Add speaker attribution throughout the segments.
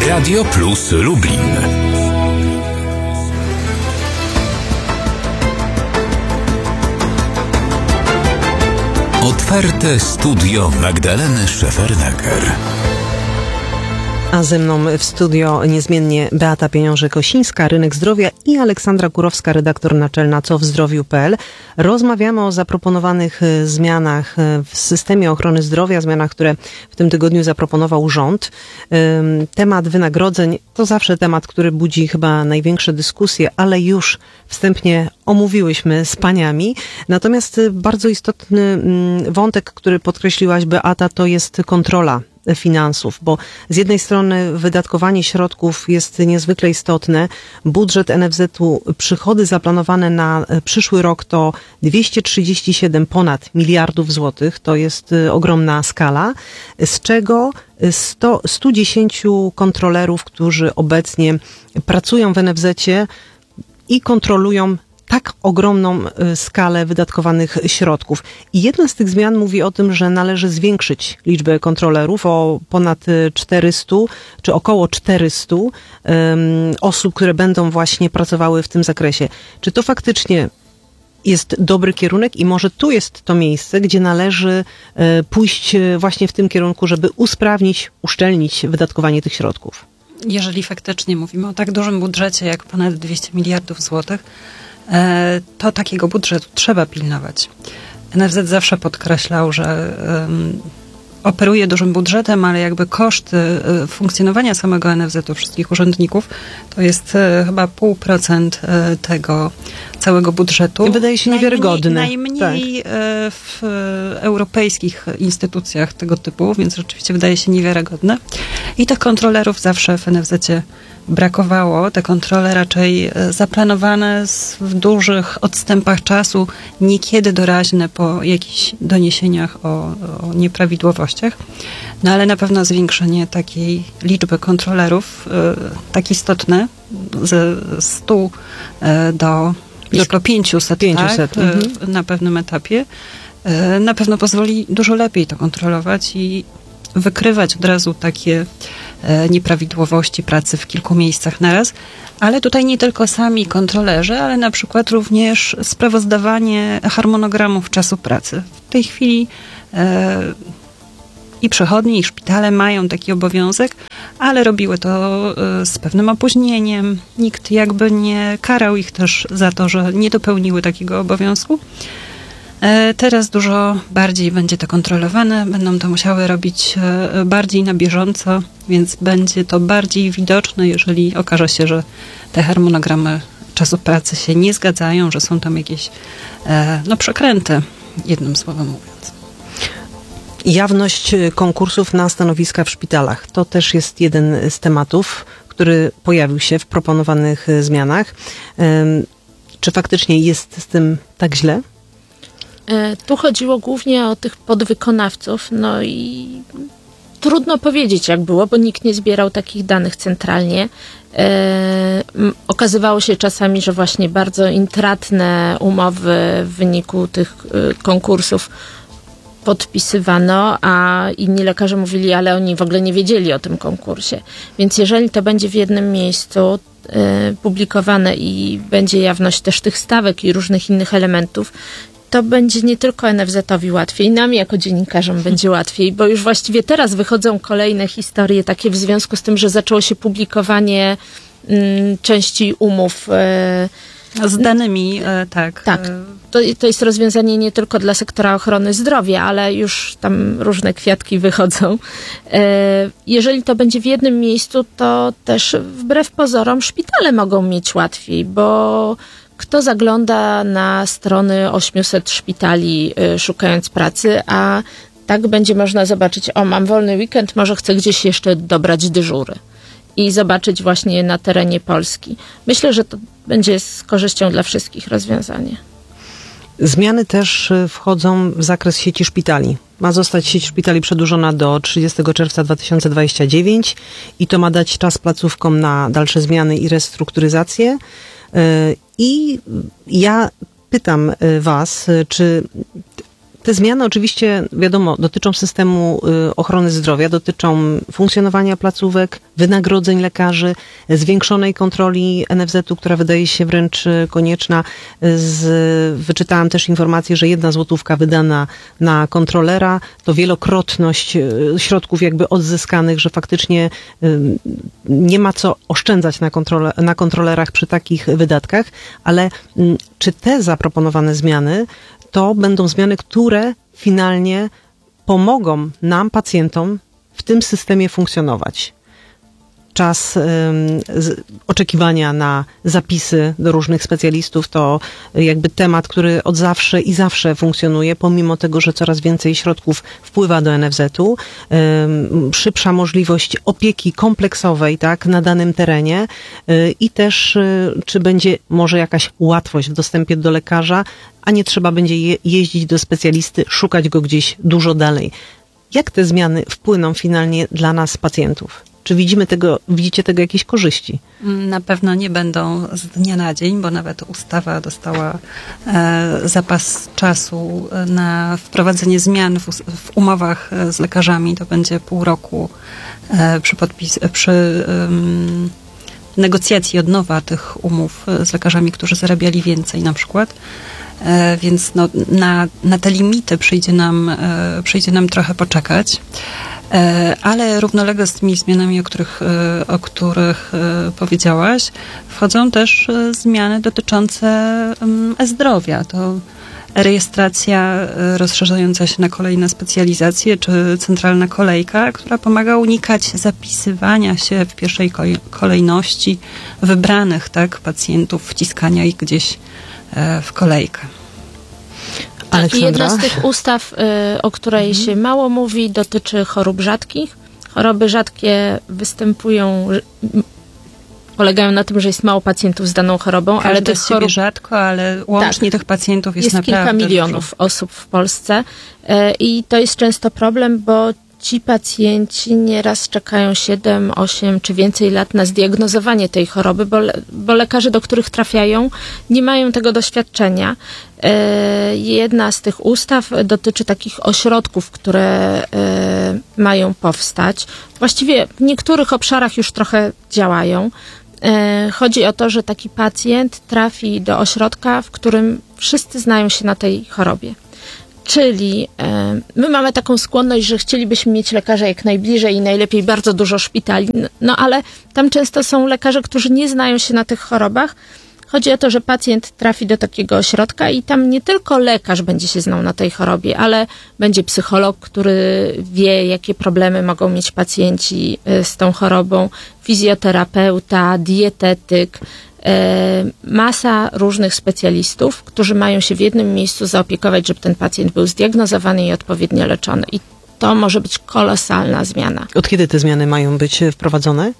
Speaker 1: Radio Plus Lublin. Otwarte studio Magdaleny Szefernaker.
Speaker 2: A ze mną w studio niezmiennie Beata Pieniążek-Osińska, Rynek Zdrowia, i Aleksandra Kurowska, redaktor naczelna cowzdrowiu.pl. Rozmawiamy o zaproponowanych zmianach w systemie ochrony zdrowia, zmianach, które w tym tygodniu zaproponował rząd. Temat wynagrodzeń to zawsze temat, który budzi chyba największe dyskusje, ale już wstępnie omówiłyśmy z paniami. Natomiast bardzo istotny wątek, który podkreśliłaś, Beata, to jest kontrola finansów, bo z jednej strony wydatkowanie środków jest niezwykle istotne. Budżet NFZ-u, przychody zaplanowane na przyszły rok to 237 ponad miliardów złotych. To jest ogromna skala, z czego 110 kontrolerów, którzy obecnie pracują w NFZ-cie i kontrolują tak ogromną skalę wydatkowanych środków. I jedna z tych zmian mówi o tym, że należy zwiększyć liczbę kontrolerów o ponad 400, czy około 400 osób, które będą właśnie pracowały w tym zakresie. Czy to faktycznie jest dobry kierunek i może tu jest to miejsce, gdzie należy pójść właśnie w tym kierunku, żeby usprawnić, uszczelnić wydatkowanie tych środków?
Speaker 3: Jeżeli faktycznie mówimy o tak dużym budżecie, jak ponad 200 miliardów złotych, to takiego budżetu trzeba pilnować. NFZ zawsze podkreślał, że operuje dużym budżetem, ale jakby koszty funkcjonowania samego NFZ-u, wszystkich urzędników, to jest chyba 0,5% tego całego budżetu.
Speaker 2: I wydaje się niewiarygodne.
Speaker 3: Najmniej w europejskich instytucjach tego typu, więc rzeczywiście wydaje się niewiarygodne. I tych kontrolerów zawsze w NFZ-cie brakowało. Te kontrole raczej zaplanowane w dużych odstępach czasu, niekiedy doraźne po jakichś doniesieniach o nieprawidłowościach. No ale na pewno zwiększenie takiej liczby kontrolerów, tak istotne, ze 100 do blisko 500, na pewnym etapie, na pewno pozwoli dużo lepiej to kontrolować i wykrywać od razu takie nieprawidłowości pracy w kilku miejscach naraz. Ale tutaj nie tylko sami kontrolerzy, ale na przykład również sprawozdawanie harmonogramów czasu pracy. W tej chwili i przychodnie, i szpitale mają taki obowiązek, ale robiły to z pewnym opóźnieniem. Nikt jakby nie karał ich też za to, że nie dopełniły takiego obowiązku. Teraz dużo bardziej będzie to kontrolowane, będą to musiały robić bardziej na bieżąco, więc będzie to bardziej widoczne, jeżeli okaże się, że te harmonogramy czasu pracy się nie zgadzają, że są tam jakieś przekręty, jednym słowem mówiąc.
Speaker 2: Jawność konkursów na stanowiska w szpitalach. To też jest jeden z tematów, który pojawił się w proponowanych zmianach. Czy faktycznie jest z tym tak źle?
Speaker 4: Tu chodziło głównie o tych podwykonawców, no i trudno powiedzieć, jak było, bo nikt nie zbierał takich danych centralnie. Okazywało się czasami, że właśnie bardzo intratne umowy w wyniku tych konkursów podpisywano, a inni lekarze mówili, ale oni w ogóle nie wiedzieli o tym konkursie. Więc jeżeli to będzie w jednym miejscu publikowane i będzie jawność też tych stawek i różnych innych elementów, to będzie nie tylko NFZ-owi łatwiej, nam jako dziennikarzom będzie łatwiej, bo już właściwie teraz wychodzą kolejne historie takie w związku z tym, że zaczęło się publikowanie części umów
Speaker 3: z danymi, tak.
Speaker 4: Tak. To jest rozwiązanie nie tylko dla sektora ochrony zdrowia, ale już tam różne kwiatki wychodzą. Jeżeli to będzie w jednym miejscu, to też wbrew pozorom szpitale mogą mieć łatwiej, bo kto zagląda na strony 800 szpitali szukając pracy, a tak będzie można zobaczyć, mam wolny weekend, może chcę gdzieś jeszcze dobrać dyżury i zobaczyć właśnie na terenie Polski. Myślę, że to będzie z korzyścią dla wszystkich rozwiązanie.
Speaker 2: Zmiany też wchodzą w zakres sieci szpitali. Ma zostać sieć szpitali przedłużona do 30 czerwca 2029 i to ma dać czas placówkom na dalsze zmiany i restrukturyzację. I ja pytam was, czy Te zmiany oczywiście, wiadomo, dotyczą systemu ochrony zdrowia, dotyczą funkcjonowania placówek, wynagrodzeń lekarzy, zwiększonej kontroli NFZ-u, która wydaje się wręcz konieczna. Wyczytałam też informację, że 1 złotówka wydana na kontrolera to wielokrotność środków jakby odzyskanych, że faktycznie nie ma co oszczędzać na kontrolerach przy takich wydatkach, ale czy te zaproponowane zmiany to będą zmiany, które finalnie pomogą nam, pacjentom, w tym systemie funkcjonować? Czas oczekiwania na zapisy do różnych specjalistów to jakby temat, który od zawsze i zawsze funkcjonuje, pomimo tego, że coraz więcej środków wpływa do NFZ-u. Szybsza możliwość opieki kompleksowej, tak, na danym terenie i też czy będzie może jakaś łatwość w dostępie do lekarza, a nie trzeba będzie jeździć do specjalisty, szukać go gdzieś dużo dalej. Jak te zmiany wpłyną finalnie dla nas, pacjentów? Czy widzicie tego jakieś korzyści?
Speaker 3: Na pewno nie będą z dnia na dzień, bo nawet ustawa dostała zapas czasu na wprowadzenie zmian w umowach z lekarzami. To będzie pół roku przy negocjacji od nowa tych umów z lekarzami, którzy zarabiali więcej na przykład. Więc no, na te limity przyjdzie nam trochę poczekać. Ale równolegle z tymi zmianami, o których powiedziałaś, wchodzą też zmiany dotyczące e-zdrowia. To rejestracja rozszerzająca się na kolejne specjalizacje, czy centralna kolejka, która pomaga unikać zapisywania się w pierwszej kolejności wybranych, tak, pacjentów, wciskania ich gdzieś w kolejkę.
Speaker 2: Aleksandra?
Speaker 4: Jedna z tych ustaw, o której się mało mówi, dotyczy chorób rzadkich. Choroby rzadkie polegają na tym, że jest mało pacjentów z daną chorobą, ale tych chorób
Speaker 3: rzadko, ale łącznie tych pacjentów jest naprawdę
Speaker 4: kilka milionów
Speaker 3: dużo
Speaker 4: osób w Polsce i to jest często problem, bo ci pacjenci nieraz czekają 7, 8 czy więcej lat na zdiagnozowanie tej choroby, bo lekarze, do których trafiają, nie mają tego doświadczenia. Jedna z tych ustaw dotyczy takich ośrodków, które mają powstać. Właściwie w niektórych obszarach już trochę działają. Chodzi o to, że taki pacjent trafi do ośrodka, w którym wszyscy znają się na tej chorobie. Czyli my mamy taką skłonność, że chcielibyśmy mieć lekarza jak najbliżej i najlepiej bardzo dużo szpitali, no ale tam często są lekarze, którzy nie znają się na tych chorobach. Chodzi o to, że pacjent trafi do takiego ośrodka i tam nie tylko lekarz będzie się znał na tej chorobie, ale będzie psycholog, który wie, jakie problemy mogą mieć pacjenci z tą chorobą, fizjoterapeuta, dietetyk, masa różnych specjalistów, którzy mają się w jednym miejscu zaopiekować, żeby ten pacjent był zdiagnozowany i odpowiednio leczony. I to może być kolosalna zmiana.
Speaker 2: Od kiedy te zmiany mają być wprowadzone?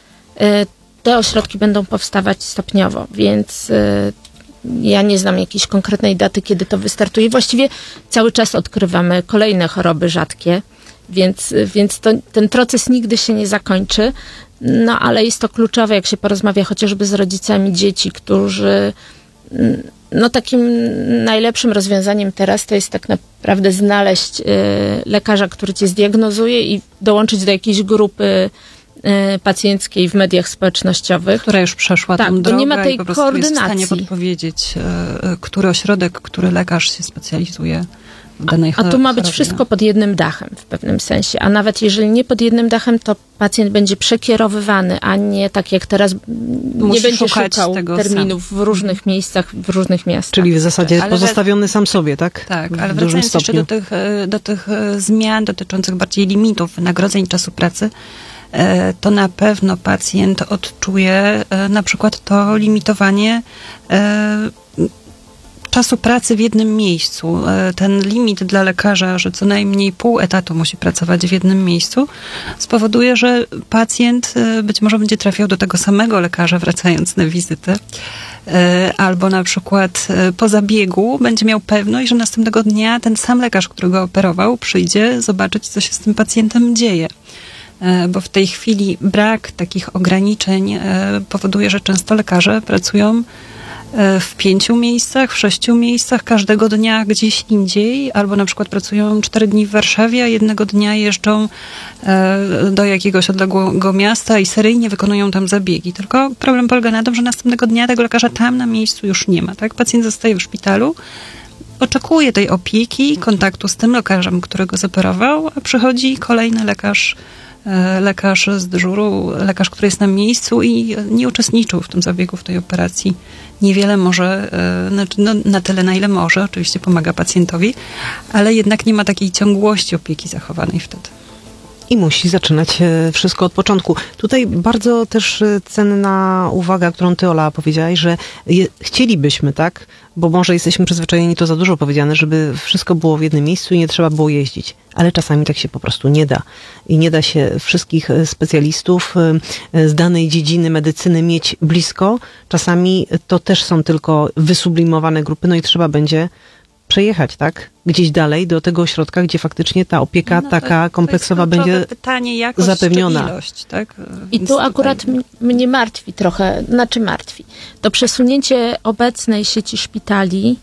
Speaker 4: Te ośrodki będą powstawać stopniowo, więc ja nie znam jakiejś konkretnej daty, kiedy to wystartuje. Właściwie cały czas odkrywamy kolejne choroby rzadkie, więc ten proces nigdy się nie zakończy. No ale jest to kluczowe, jak się porozmawia chociażby z rodzicami dzieci, którzy no takim najlepszym rozwiązaniem teraz to jest tak naprawdę znaleźć lekarza, który cię zdiagnozuje i dołączyć do jakiejś grupy pacjenckiej w mediach społecznościowych.
Speaker 3: Która już przeszła tą drogę
Speaker 4: nie ma tej
Speaker 3: i po prostu
Speaker 4: koordynacji.
Speaker 3: jest w stanie podpowiedzieć, który ośrodek, który lekarz się specjalizuje w danej chorobie.
Speaker 4: A tu ma być wszystko pod jednym dachem w pewnym sensie. A nawet jeżeli nie pod jednym dachem, to pacjent będzie przekierowywany, a nie tak jak teraz nie będzie szukał terminów w różnych miejscach, w różnych miastach.
Speaker 2: Czyli w zasadzie pozostawiony sam sobie, tak?
Speaker 3: Tak, ale wracając jeszcze do tych zmian dotyczących bardziej limitów wynagrodzeń czasu pracy, to na pewno pacjent odczuje na przykład to limitowanie czasu pracy w jednym miejscu. Ten limit dla lekarza, że co najmniej pół etatu musi pracować w jednym miejscu, spowoduje, że pacjent być może będzie trafiał do tego samego lekarza, wracając na wizytę, albo na przykład po zabiegu będzie miał pewność, że następnego dnia ten sam lekarz, który go operował, przyjdzie zobaczyć, co się z tym pacjentem dzieje. Bo w tej chwili brak takich ograniczeń powoduje, że często lekarze pracują w 5 miejscach, w 6 miejscach, każdego dnia gdzieś indziej, albo na przykład pracują 4 dni w Warszawie, a jednego dnia jeżdżą do jakiegoś odległego miasta i seryjnie wykonują tam zabiegi. Tylko problem polega na tym, że następnego dnia tego lekarza tam na miejscu już nie ma. Tak? Pacjent zostaje w szpitalu, oczekuje tej opieki, kontaktu z tym lekarzem, który go zoperował, a przychodzi kolejny lekarz z dyżuru, lekarz, który jest na miejscu i nie uczestniczył w tym zabiegu, w tej operacji. Niewiele może, na tyle, na ile może, oczywiście pomaga pacjentowi, ale jednak nie ma takiej ciągłości opieki zachowanej wtedy.
Speaker 2: I musi zaczynać wszystko od początku. Tutaj bardzo też cenna uwaga, którą ty, Ola, powiedziałaś, że chcielibyśmy, tak, bo może jesteśmy przyzwyczajeni, to za dużo powiedziane, żeby wszystko było w jednym miejscu i nie trzeba było jeździć. Ale czasami tak się po prostu nie da. I nie da się wszystkich specjalistów z danej dziedziny medycyny mieć blisko. Czasami to też są tylko wysublimowane grupy, no i trzeba będzie przejechać, tak? Gdzieś dalej do tego ośrodka, gdzie faktycznie ta opieka taka kompleksowa będzie
Speaker 3: pytanie, jakość
Speaker 2: zapewniona.
Speaker 3: czy ilość, tak?
Speaker 4: I tu akurat mnie martwi trochę, to przesunięcie obecnej sieci szpitali,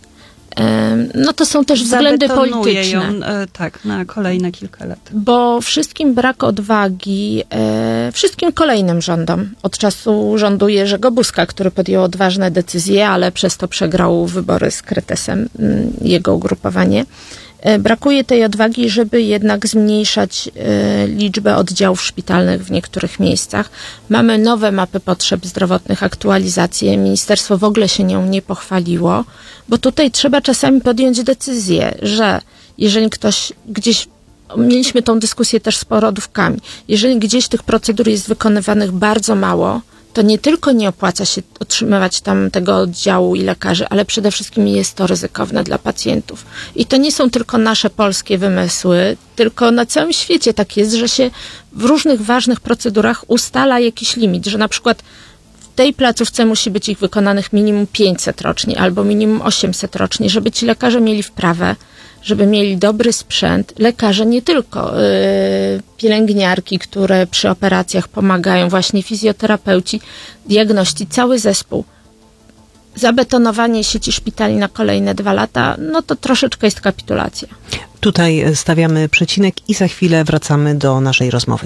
Speaker 4: no to są też względy polityczne.
Speaker 3: Ją, tak, na kolejne kilka lat.
Speaker 4: Bo wszystkim brak odwagi, wszystkim kolejnym rządom, od czasu rządu Jerzego Buzka, który podjął odważne decyzje, ale przez to przegrał wybory z Kretesem, jego ugrupowanie. Brakuje tej odwagi, żeby jednak zmniejszać liczbę oddziałów szpitalnych w niektórych miejscach. Mamy nowe mapy potrzeb zdrowotnych, aktualizacje. Ministerstwo w ogóle się nią nie pochwaliło, bo tutaj trzeba czasami podjąć decyzję, że jeżeli ktoś gdzieś, mieliśmy tą dyskusję też z porodówkami, jeżeli gdzieś tych procedur jest wykonywanych bardzo mało, to nie tylko nie opłaca się otrzymywać tam tego oddziału i lekarzy, ale przede wszystkim jest to ryzykowne dla pacjentów. I to nie są tylko nasze polskie wymysły, tylko na całym świecie tak jest, że się w różnych ważnych procedurach ustala jakiś limit, że na przykład w tej placówce musi być ich wykonanych minimum 500 rocznie albo minimum 800 rocznie, żeby ci lekarze mieli wprawę, żeby mieli dobry sprzęt. Lekarze, nie tylko pielęgniarki, które przy operacjach pomagają, właśnie fizjoterapeuci, diagności, cały zespół. Zabetonowanie sieci szpitali na kolejne 2 lata, no to troszeczkę jest kapitulacja.
Speaker 2: Tutaj stawiamy przecinek i za chwilę wracamy do naszej rozmowy.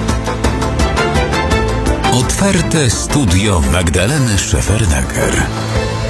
Speaker 1: Otwarte studio Magdaleny Szefernaker.